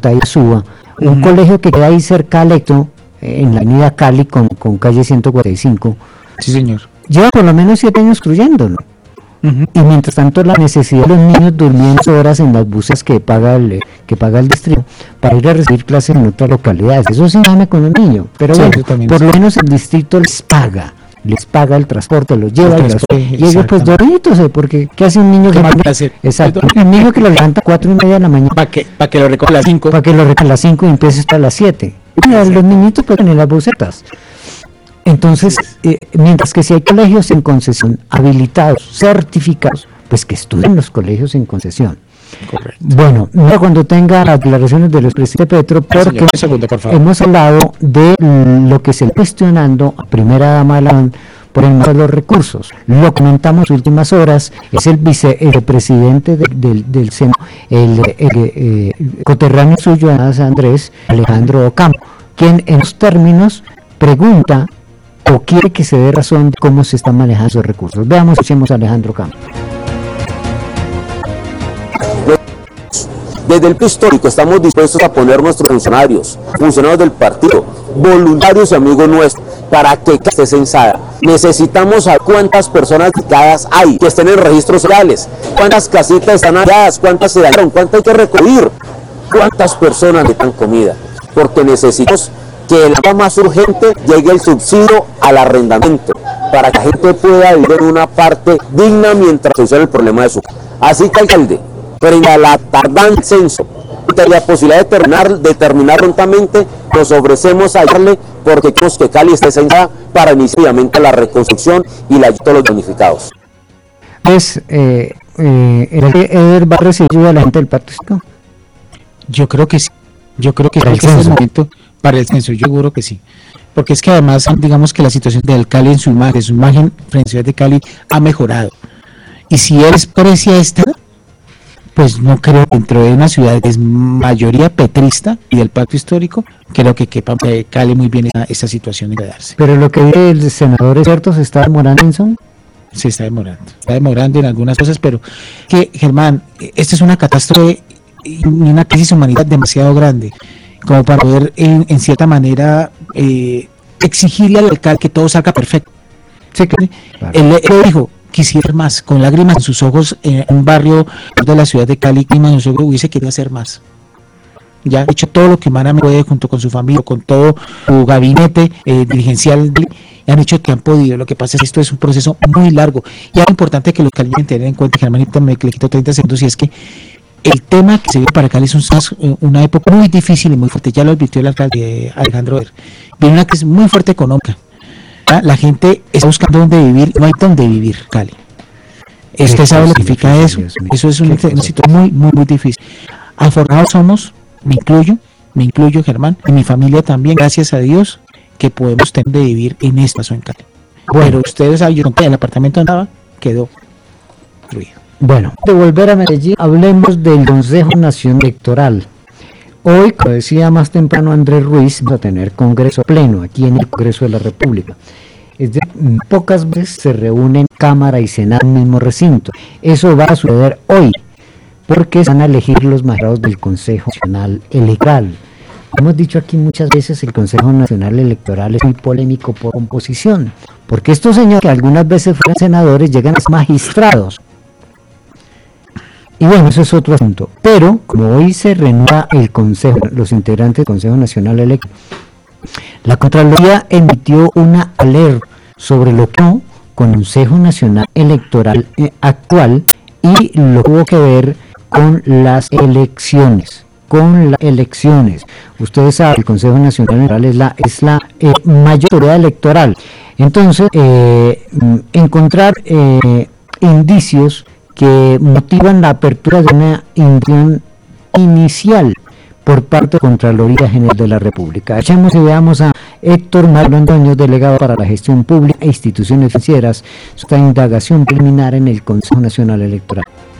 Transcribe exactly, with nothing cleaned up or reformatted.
y Suba, un uh-huh. colegio que queda ahí cerca al Electro, en la avenida Cali con, con calle ciento cuarenta y cinco. Sí, señor. Lleva por lo menos siete años construyéndolo. Uh-huh. Y mientras tanto la necesidad de los niños durmiendo horas en las buses que paga el que paga el distrito para ir a recibir clases en otras localidades. Eso sí gana con un niño, pero sí, bueno, por lo menos el distrito les paga, les paga el transporte, los lleva y, los, y ellos pues dormitos, porque ¿qué hace un niño que manda? Exacto, un niño que lo levanta a cuatro y media de la mañana para que para que lo recoja a las cinco, para que lo recoja a las cinco y empiece hasta las siete. Mira, los niñitos pueden en las busetas. Entonces, eh, mientras que si hay colegios en concesión, habilitados, certificados, pues que estudien los colegios en concesión. Correcto. Bueno, mira cuando tenga las declaraciones del expresidente Petro, porque señor, segundo, por favor. Hemos hablado de lo que se está cuestionando a primera dama de la nación por el manejo de los recursos. Lo comentamos en últimas horas, es el vicepresidente de, de, del Senado, el, el, el eh, coterráneo suyo, Andrés Alejandro Ocampo, quien en los términos pregunta o quiere que se dé razón de cómo se están manejando esos recursos. Veamos, escuchemos a Alejandro Campos. Desde el histórico estamos dispuestos a poner nuestros funcionarios, funcionarios del partido, voluntarios y amigos nuestros, para que esté censada. Necesitamos saber cuántas personas dedicadas hay, que estén en registros sociales, cuántas casitas están halladas, cuántas se dañaron, cuántas hay que recubrir, cuántas personas necesitan comida, porque necesitamos que el área más urgente llegue el subsidio al arrendamiento, para que la gente pueda vivir en una parte digna mientras soluciona el problema de su casa. Así que, alcalde, frente a la tardanza del censo, y la posibilidad de terminar, de terminar prontamente, nos ofrecemos a ayudarle porque queremos que Cali esté censada para iniciar la reconstrucción y la ayuda a los damnificados. Pues, eh, eh, ¿Eder va a recibir ayuda a la gente del partido? Yo creo que sí. Yo creo que en este momento, para el censo, yo seguro que sí. Porque es que además, digamos que la situación del Cali en su imagen, su imagen frente a la ciudad de Cali ha mejorado. Y si él expresia esta, pues no creo, dentro de una ciudad que es mayoría petrista y del pacto histórico, creo que quepa eh, Cali muy bien esta, esta situación de darse. Pero lo que dice el senador es cierto, ¿se está demorando en eso? Se está demorando, está demorando en algunas cosas, pero que, Germán, esta es una catástrofe y una crisis humanitaria demasiado grande como para poder en, en cierta manera eh, exigirle al alcalde que todo salga perfecto. Sí, claro. Él, él dijo, quisiera más, con lágrimas en sus ojos, en un barrio de la ciudad de Cali, y nosotros hubiese querido hacer más. Ya ha hecho todo lo que humanamente puede junto con su familia, con todo su gabinete eh, dirigencial, y han hecho lo que han podido. Lo que pasa es que esto es un proceso muy largo y es importante que los calientes tengan en cuenta, Germanita, me le quito treinta segundos, y es que el tema que se vive para Cali es un, una época muy difícil y muy fuerte. Ya lo advirtió el alcalde Alejandro Eder. Viene una crisis muy fuerte económica. ¿Ah? La gente está buscando dónde vivir, no hay dónde vivir, Cali. Usted sabe lo que significa eso. Eso es una, una situación muy, muy, muy difícil. Afortunados somos, me incluyo, me incluyo, Germán, y mi familia también, gracias a Dios, que podemos tener de vivir en esta zona en Cali. Bueno, pero ustedes saben, yo el apartamento andaba, quedó destruido. Bueno, de volver a Medellín, hablemos del Consejo Nacional Electoral. Hoy, como decía más temprano Andrés Ruiz, vamos a tener congreso pleno aquí en el Congreso de la República. Es de, pocas veces se reúnen Cámara y Senado en el mismo recinto. Eso va a suceder hoy, porque se van a elegir los magistrados del Consejo Nacional Electoral. Hemos dicho aquí muchas veces, el Consejo Nacional Electoral es muy polémico por composición, porque estos señores que algunas veces fueron senadores llegan a ser magistrados. Y bueno, eso es otro asunto. Pero, como hoy se renueva el Consejo, los integrantes del Consejo Nacional Electoral, la Contraloría emitió una alerta sobre lo que no con el Consejo Nacional Electoral actual y lo que tuvo que ver con las elecciones. Con las elecciones. Ustedes saben, el Consejo Nacional Electoral es la, es la eh, mayoría electoral. Entonces, eh, encontrar eh, indicios que motivan la apertura de una investigación inicial por parte de la Contraloría General de la República. Echemos y veamos a Héctor Marlo Antonio, delegado para la gestión pública e instituciones financieras, esta indagación preliminar en el Consejo Nacional Electoral.